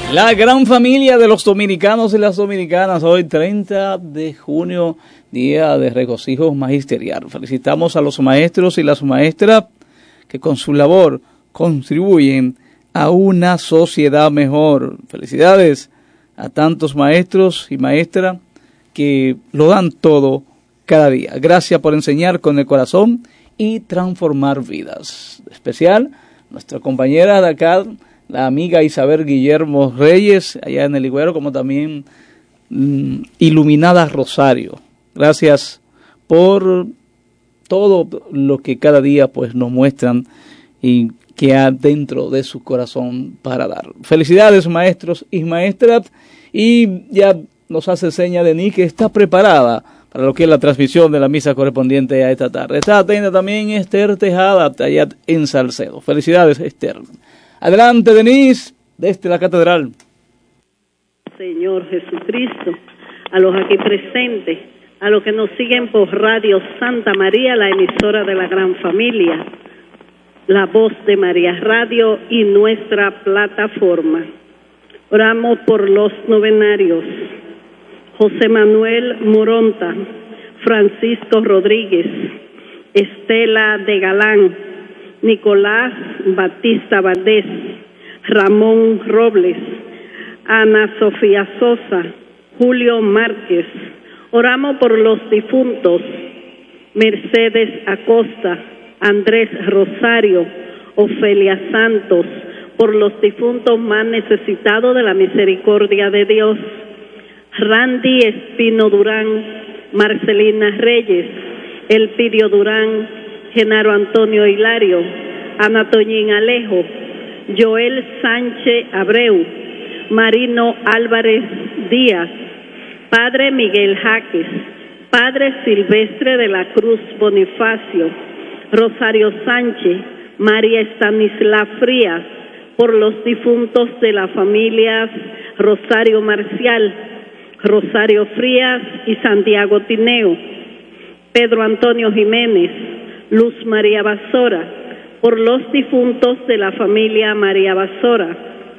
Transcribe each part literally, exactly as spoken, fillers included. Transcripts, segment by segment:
La gran familia de los dominicanos y las dominicanas, hoy treinta de junio, día de regocijo magisterial. Felicitamos a los maestros y las maestras que con su labor contribuyen a una sociedad mejor. Felicidades a tantos maestros y maestras que lo dan todo cada día. Gracias por enseñar con el corazón y transformar vidas. En especial, nuestra compañera de acá, la amiga Isabel Guillermo Reyes, allá en el Higüero, como también mmm, Iluminada Rosario. Gracias por todo lo que cada día pues nos muestran y que hay dentro de su corazón para dar. Felicidades, maestros y maestras, y ya nos hace seña Denis que está preparada para lo que es la transmisión de la misa correspondiente a esta tarde. Está atenta también Esther Tejada, allá en Salcedo. Felicidades, Esther. Adelante, Denise, desde la catedral. Señor Jesucristo, a los aquí presentes, a los que nos siguen por Radio Santa María, la emisora de la gran familia, la voz de María Radio y nuestra plataforma. Oramos por los novenarios. José Manuel Moronta, Francisco Rodríguez, Estela de Galán, Nicolás Batista Valdés, Ramón Robles, Ana Sofía Sosa, Julio Márquez. Oramos por los difuntos, Mercedes Acosta, Andrés Rosario, Ofelia Santos, por los difuntos más necesitados de la misericordia de Dios, Randy Espino Durán, Marcelina Reyes, Elpidio Durán, Genaro Antonio Hilario, Ana Toñín Alejo, Joel Sánchez Abreu, Marino Álvarez Díaz, Padre Miguel Jaques, Padre Silvestre de la Cruz Bonifacio, Rosario Sánchez, María Estanisla Frías, por los difuntos de las familias Rosario Marcial, Rosario Frías y Santiago Tineo, Pedro Antonio Jiménez, Luz María Basora, por los difuntos de la familia María Basora,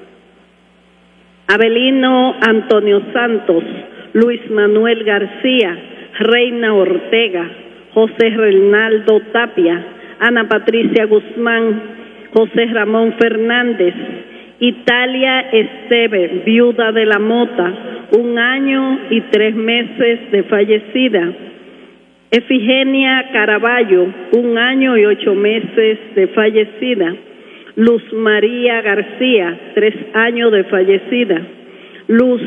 Abelino Antonio Santos, Luis Manuel García, Reina Ortega, José Reinaldo Tapia, Ana Patricia Guzmán, José Ramón Fernández, Italia Esteve, viuda de la Mota, un año y tres meses de fallecida. Efigenia Caraballo, un año y ocho meses de fallecida. Luz María García, tres años de fallecida. Luz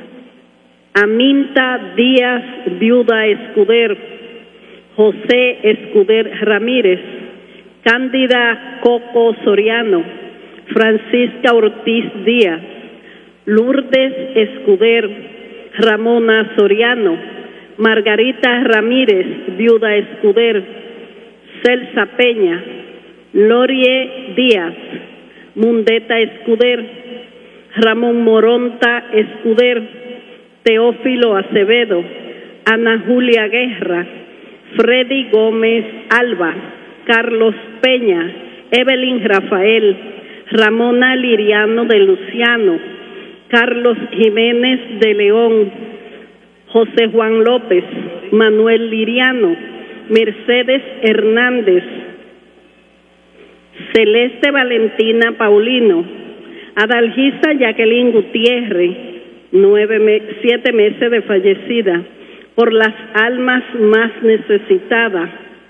Aminta Díaz, viuda Escuder. José Escuder Ramírez. Cándida Coco Soriano. Francisca Ortiz Díaz. Lourdes Escuder. Ramona Soriano. Margarita Ramírez, viuda Escuder. Celsa Peña. Lorie Díaz. Mundeta Escuder. Ramón Moronta Escuder. Teófilo Acevedo. Ana Julia Guerra. Freddy Gómez Alba. Carlos Peña. Evelyn Rafael. Ramona Liriano de Luciano. Carlos Jiménez de León. José Juan López. Manuel Liriano. Mercedes Hernández. Celeste Valentina Paulino. Adalgisa Jacqueline Gutiérrez, nueve me, siete meses de fallecida, por las almas más necesitadas.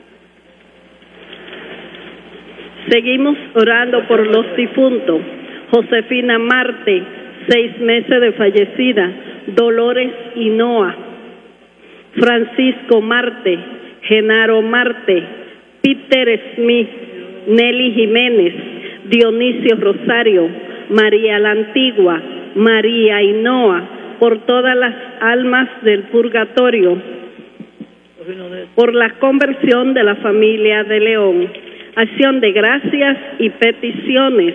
Seguimos orando por los difuntos. Josefina Marte, seis meses de fallecida. Dolores Hinoa. Francisco Marte. Genaro Marte. Peter Smith. Nelly Jiménez. Dionisio Rosario. María la Antigua. María Hinoa. Por todas las almas del purgatorio. Por la conversión de la familia de León. Acción de gracias y peticiones.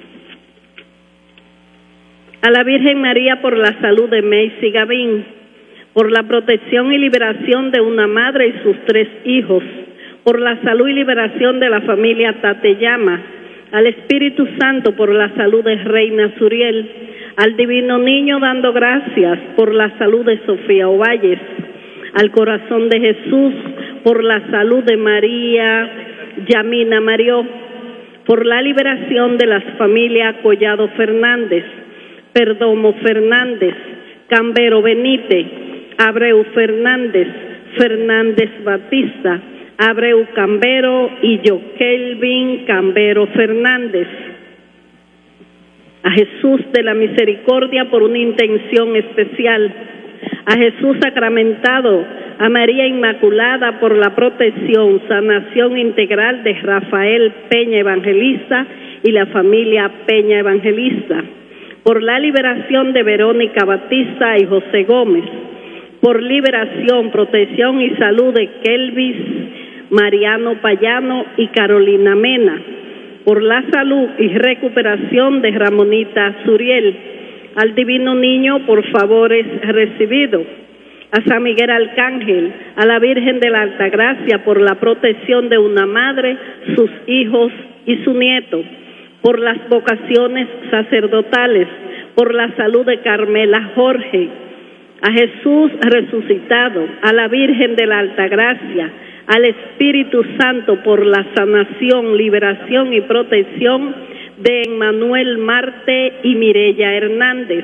A la Virgen María por la salud de Macy Gavín, por la protección y liberación de una madre y sus tres hijos, por la salud y liberación de la familia Tateyama, al Espíritu Santo por la salud de Reina Suriel, Al Divino Niño dando gracias por la salud de Sofía Ovalles, al Corazón de Jesús por la salud de María Yamina Marió, por la liberación de las familias Collado Fernández, Perdomo Fernández, Cambero Benítez, Abreu Fernández, Fernández Batista, Abreu Cambero y Jokelvin Cambero Fernández. A Jesús de la Misericordia por una intención especial, a Jesús sacramentado, a María Inmaculada por la protección, sanación integral de Rafael Peña Evangelista y la familia Peña Evangelista, por la liberación de Verónica Batista y José Gómez, por liberación, protección y salud de Kelvis Mariano Payano y Carolina Mena, por la salud y recuperación de Ramonita Suriel, al Divino Niño por favores recibidos, a San Miguel Arcángel, a la Virgen de la Altagracia por la protección de una madre, sus hijos y su nieto, por las vocaciones sacerdotales, por la salud de Carmela Jorge, a Jesús resucitado, a la Virgen de la Altagracia, al Espíritu Santo por la sanación, liberación y protección de Emmanuel Marte y Mireya Hernández,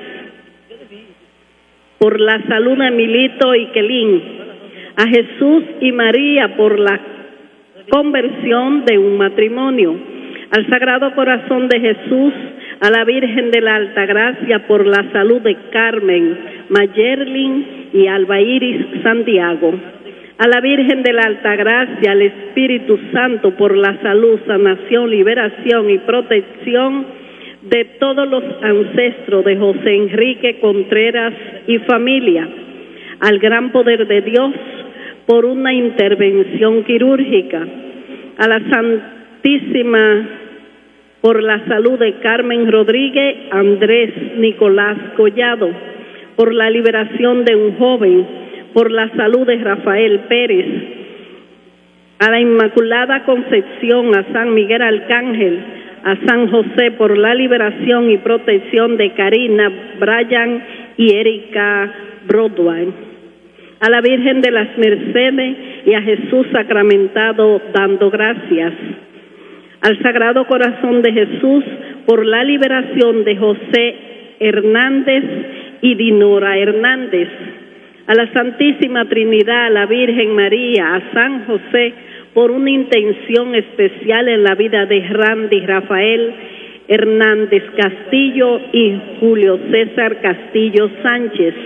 por la salud de Milito y Kelín, a Jesús y María por la conversión de un matrimonio, al Sagrado Corazón de Jesús, a la Virgen de la Altagracia por la salud de Carmen, Mayerlin y Alba Iris Santiago, a la Virgen de la Altagracia, al Espíritu Santo por la salud, sanación, liberación y protección de todos los ancestros de José Enrique Contreras y familia, al gran poder de Dios por una intervención quirúrgica, a la Santísima por la salud de Carmen Rodríguez, Andrés Nicolás Collado, por la liberación de un joven, por la salud de Rafael Pérez, a la Inmaculada Concepción, a San Miguel Arcángel, a San José por la liberación y protección de Karina, Brian y Erika Broadway, a la Virgen de las Mercedes y a Jesús sacramentado dando gracias, al Sagrado Corazón de Jesús por la liberación de José Hernández y Dinora Hernández, a la Santísima Trinidad, a la Virgen María, a San José por una intención especial en la vida de Randy Rafael Hernández Castillo y Julio César Castillo Sánchez,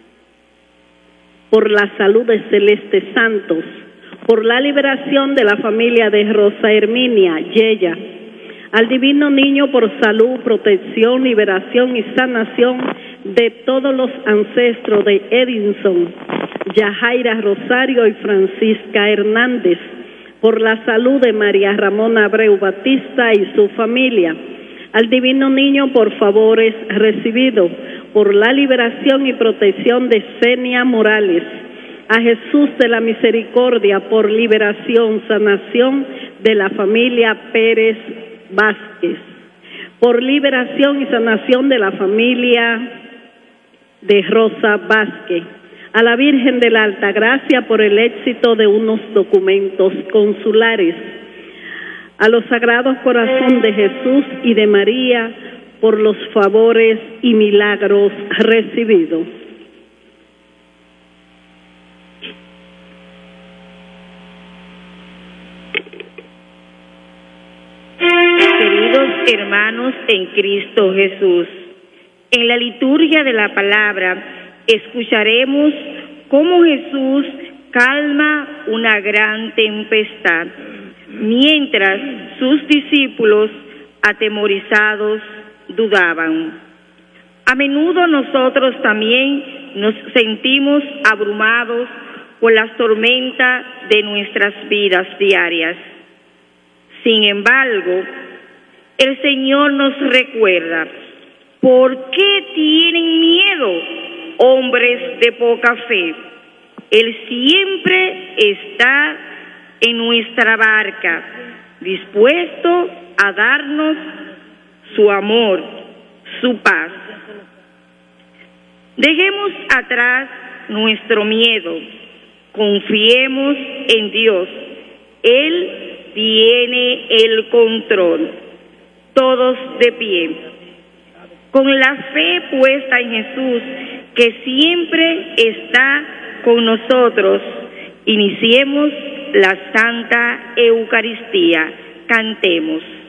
por la salud de Celeste Santos, por la liberación de la familia de Rosa Herminia Yeya, al Divino Niño por salud, protección, liberación y sanación de todos los ancestros de Edinson, Yajaira Rosario y Francisca Hernández, por la salud de María Ramona Abreu Batista y su familia, al Divino Niño por favores recibidos, por la liberación y protección de Senia Morales, a Jesús de la Misericordia por liberación, sanación de la familia Pérez Vázquez, por liberación y sanación de la familia de Rosa Vázquez, a la Virgen de la Altagracia por el éxito de unos documentos consulares, a los Sagrados Corazón de Jesús y de María por los favores y milagros recibidos. Queridos hermanos en Cristo Jesús, en la liturgia de la palabra escucharemos cómo Jesús calma una gran tempestad, mientras sus discípulos, atemorizados, dudaban. A menudo nosotros también nos sentimos abrumados por las tormentas de nuestras vidas diarias. Sin embargo, el Señor nos recuerda: ¿por qué tienen miedo, hombres de poca fe? Él siempre está en nuestra barca, dispuesto a darnos su amor, su paz. Dejemos atrás nuestro miedo, confiemos en Dios. Él tiene el control. Todos de pie. Con la fe puesta en Jesús, que siempre está con nosotros, iniciemos la Santa Eucaristía. Cantemos.